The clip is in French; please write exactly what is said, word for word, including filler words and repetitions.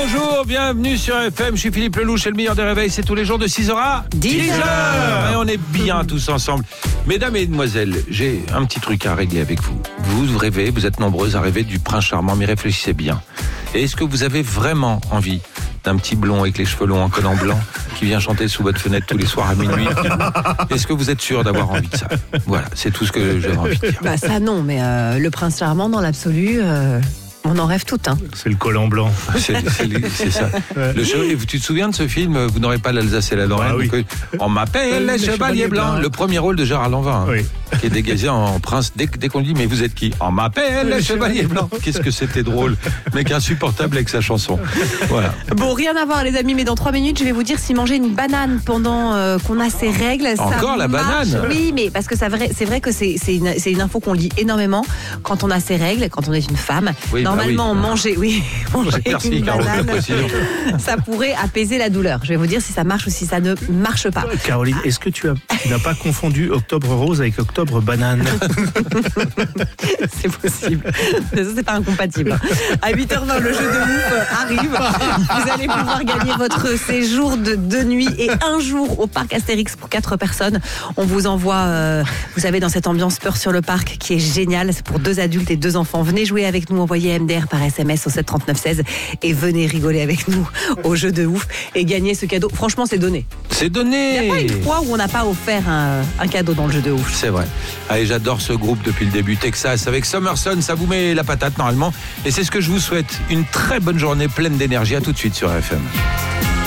Bonjour, bienvenue sur F M, je suis Philippe Lelouch et le meilleur des réveils, c'est tous les jours de six heures à dix heures. Et on est bien tous ensemble. Mesdames et mesdemoiselles, j'ai un petit truc à régler avec vous. Vous rêvez, vous êtes nombreuses à rêver du prince charmant, mais réfléchissez bien. Et est-ce que vous avez vraiment envie d'un petit blond avec les cheveux longs en collant blanc qui vient chanter sous votre fenêtre tous les soirs à minuit? Est-ce que vous êtes sûr d'avoir envie de ça? Voilà, c'est tout ce que j'avais envie de dire. Bah ça non, mais euh, le prince charmant dans l'absolu, euh, on en rêve tout, hein. C'est le collant blanc. C'est, c'est, c'est ça. Ouais. Le chevalier, tu te souviens de ce film? Vous n'aurez pas l'Alsace et la Lorraine. Ah, oui. Donc, on m'appelle le chevalier blanc. blanc. Le premier rôle de Gérard Lanvin, hein, oui. qui est déguisé en prince. Dès, dès qu'on lui dit mais vous êtes qui? On m'appelle le chevalier blanc. Qu'est-ce que c'était drôle, mec insupportable avec sa chanson. Voilà. Bon, rien à voir les amis, mais dans trois minutes, je vais vous dire si manger une banane pendant euh, qu'on a ses règles. Encore ça la marche. banane? Oui, mais parce que c'est vrai, c'est vrai que c'est, c'est, une, c'est une info qu'on lit énormément quand on a ses règles, quand on est une femme. Oui, Normalement, bah oui. manger, oui, manger Merci, une Caroline, banane, de précision. ça pourrait apaiser la douleur. Je vais vous dire si ça marche ou si ça ne marche pas. Caroline, est-ce que tu, as, tu n'as pas confondu Octobre Rose avec Octobre Banane? C'est possible. Mais ça, c'est pas incompatible. À huit heures vingt, le jeu de ouf arrive. Vous allez pouvoir gagner votre séjour de deux nuits et un jour au parc Astérix pour quatre personnes. On vous envoie, euh, vous savez, dans cette ambiance peur sur le parc qui est géniale. C'est pour deux adultes et deux enfants. Venez jouer avec nous, envoyez M D R par S M S au sept trente-neuf seize et venez rigoler avec nous au jeu de ouf et gagner ce cadeau. Franchement, c'est donné. C'est donné. Il n'y a pas une fois où on n'a pas offert un, un cadeau dans le jeu de ouf. C'est vrai. Allez, j'adore ce groupe depuis le début. Texas avec Summerson, ça vous met la patate normalement. Et c'est ce que je vous souhaite. Une très bonne journée pleine d'énergie. À tout de suite sur F M.